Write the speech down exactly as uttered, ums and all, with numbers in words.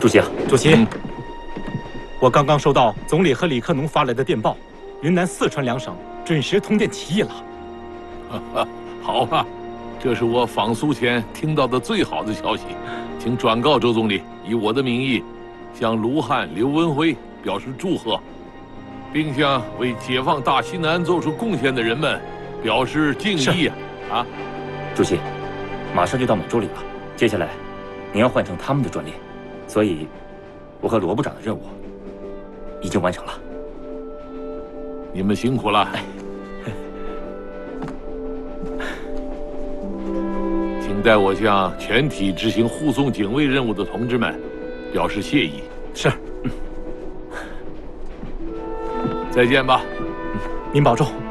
主席啊， 主席， 嗯、 我刚刚收到总理和李克农发来的电报，云南、四川两省准时通电起义了。 哈哈，好啊，这是我访苏前听到的最好的消息，请转告周总理，以我的名义，向卢汉、刘文辉表示祝贺，并向为解放大西南做出贡献的人们表示敬意啊！啊， 主席，马上就到满洲里了，接下来您要换成他们的专利，所以我和罗部长的任务已经完成了。 你们辛苦了。请代我向全体执行护送警卫任务的同志们表示谢意。 是。 再见吧。 您保重。